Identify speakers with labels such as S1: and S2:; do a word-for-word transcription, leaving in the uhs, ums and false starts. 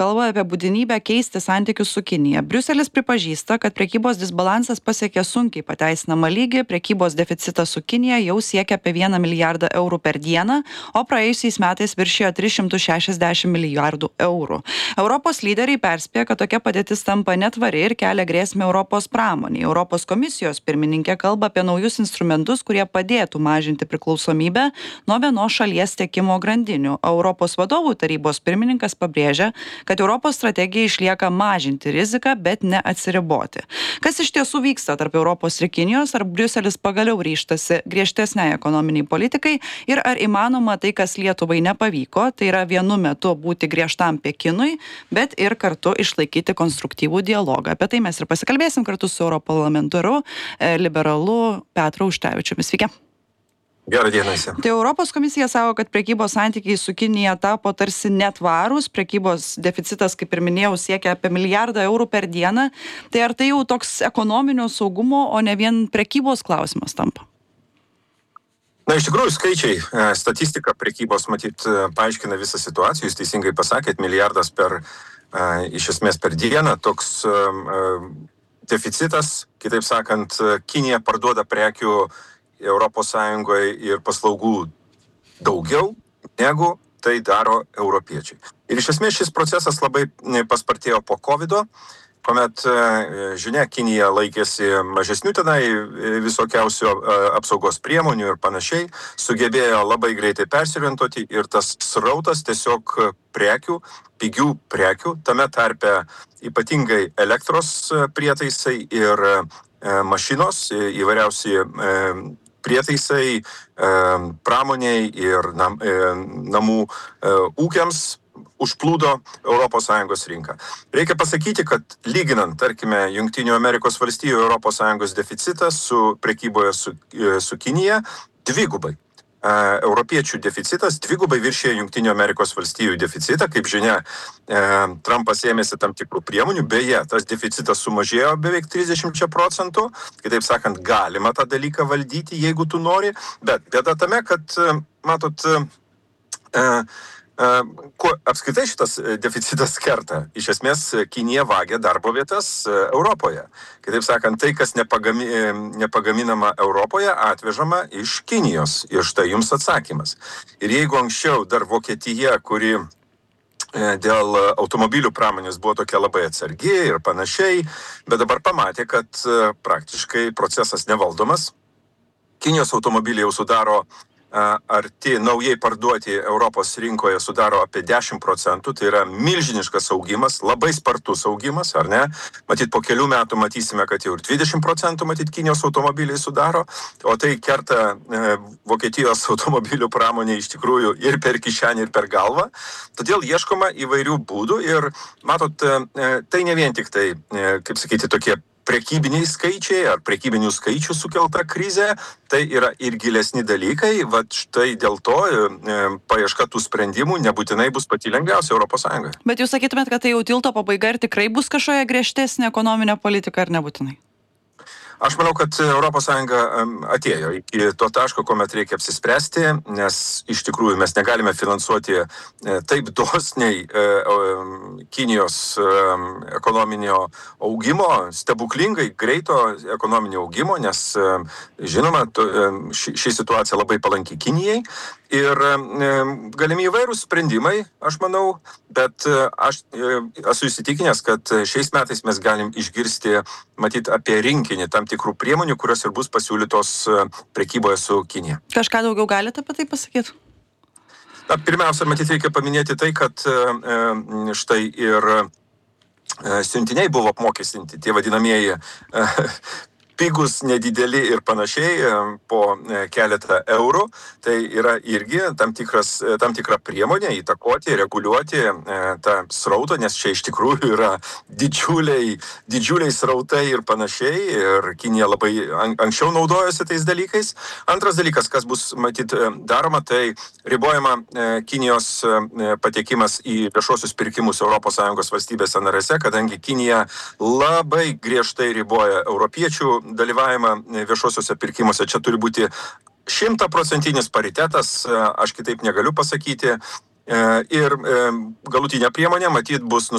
S1: kalba apie būtinybę keisti santykius su Kinija. Briuselis pripažįsta, kad prekybos disbalansas pasiekė sunkiai pateisinamą lygį, prekybos deficitas su Kinija jau siekia apie vieną milijardą eurų per dieną, o praėjusiais metais viršijo tris šimtus šešiasdešimt milijardų eurų. Europos lyderiai perspėja, kad tokia padėtis tampa netvari ir kelia grėsmę Europos pramoniai. Europos komisijos pirmininkė kalba apie naujus instrumentus, kurie padėtų mažinti priklausomybę nuo vienos šalies tiekimo grandinių. Europos vadovų tarybos pirmininkas pabrėžia, kad Europos strategija išlieka mažinti riziką, bet ne atsiriboti. Kas iš tiesų vyksta tarp Europos ir Kinijos, ar Briuselis pagaliau ryžtasi griežtesniai ekonominiai politikai ir ar įmanoma tai, kas Lietuvai nepavyko, tai yra vienu metu būti griežtam Pekinui, bet ir kartu išlaikyti konstruktyvų dialogą. Apie tai mes ir pasikalbėsim kartu su europarlamentaru, liberalu Petru Auštrevičiumi. Sveiki.
S2: Gerą dieną visiems.
S1: Tai Europos komisija sako, kad prekybos santykiai su Kinija tapo tarsi netvarūs, prekybos deficitas, kaip ir minėjau, siekia apie milijardą eurų per dieną. Tai ar tai jau toks ekonominio saugumo, o ne vien prekybos klausimas tampa?
S2: Na, iš tikrųjų, skaičiai, statistika prekybos, matyt, paaiškina visą situaciją. Jūs teisingai pasakėt, milijardas per, iš esmės per dieną, toks deficitas, kitaip sakant, Kinija parduoda prekių Europos Sąjungoje ir paslaugų daugiau, negu tai daro europiečiai. Ir iš esmės šis procesas labai paspartėjo po kovido, kuomet, žinia, Kinija laikėsi mažesnių tenai visokiausių apsaugos priemonių ir panašiai, sugebėjo labai greitai persiorientuoti ir tas srautas tiesiog prekių, pigių prekių, tame tarpe ypatingai elektros prietaisai ir mašinos, įvairiausi prietaisai pramoniai ir nam, namų ūkiams užplūdo Europos Sąjungos rinką. Reikia pasakyti, kad lyginant, tarkime, Jungtinių Amerikos valstijų Europos Sąjungos deficitą su prekyboje su, su Kinija dvigubai. Europiečių deficitas dvigubai viršė Jungtinių Amerikos valstijų deficitą. Kaip žinia, Trumpas ėmėsi tam tikrų priemonių. Beje, tas deficitas sumažėjo beveik trisdešimt procentų. Kitaip sakant, galima tą dalyką valdyti, jeigu tu nori. Bet bėda tame, kad, matot, kuo apskritai šitas deficitas kerta? Iš esmės, Kinija vagia darbo vietas Europoje. Kitaip sakant, tai, kas nepagami, nepagaminama Europoje, atvežama iš Kinijos. Ir štai jums atsakymas. Ir jeigu anksčiau dar Vokietija, kuri dėl automobilių pramonės buvo tokia labai atsargi ir panašiai, bet dabar pamatė, kad praktiškai procesas nevaldomas. Kinijos automobiliai jau sudaro arti naujai parduoti Europos rinkoje sudaro apie dešimt procentų, tai yra milžiniškas augimas, labai spartus augimas, ar ne? Matyt, po kelių metų matysime, kad jau ir dvidešimt procentų matyt Kinijos automobiliai sudaro, o tai kerta e, Vokietijos automobilių pramonė iš tikrųjų ir per kišenį, ir per galvą. Todėl ieškoma įvairių būdų ir, matot, e, tai ne vien tik tai, e, kaip sakyti, tokie prekybiniai skaičiai ar prekybinių skaičių sukelta krizė, tai yra ir gilesni dalykai, vat štai dėl to e, paieška tų sprendimų nebūtinai bus pati lengviausia Europos Sąjungoje.
S1: Bet jūs sakytumėt, kad tai jau tilto pabaiga ir tikrai bus kažkokia griežtesnė ekonominė politika ar nebūtinai?
S2: Aš manau, kad Europos Sąjunga atėjo iki to taško, kuomet reikia apsispręsti, nes iš tikrųjų mes negalime finansuoti taip dosniai Kinijos ekonominio augimo, stebuklingai greito ekonominio augimo, nes žinoma, ši, ši situacija labai palanki Kinijai ir galimi įvairūs sprendimai, aš manau, bet aš esu įsitikinęs, kad šiais metais mes galim išgirsti, matyt, apie rinkinį tam tikrų priemonių, kurios ir bus pasiūlytos prekyboje su Kinija.
S1: Kažką daugiau galite apie tai pasakyti?
S2: Na, pirmiausia, matyt, reikia paminėti tai, kad e, štai ir e, siuntiniai buvo apmokestinti, tie vadinamieji e, pigus, nedideli ir panašiai po keletą eurų. Tai yra irgi tam, tikras, tam tikra priemonė įtakoti, reguliuoti tą srautą, nes čia iš tikrųjų yra didžiuliai, didžiuliai srautai ir panašiai. Ir Kinija labai anksčiau naudojosi tais dalykais. Antras dalykas, kas bus matyt daroma, tai ribojama Kinijos patekimas į viešuosius pirkimus Europos Sąjungos valstybėse narėse, kadangi Kinija labai griežtai riboja europiečių dalyvavimą viešuosiuose pirkimuose. Čia turi būti šimtaprocentinis paritetas, aš kitaip negaliu pasakyti. ir galutinė priemonė matyt bus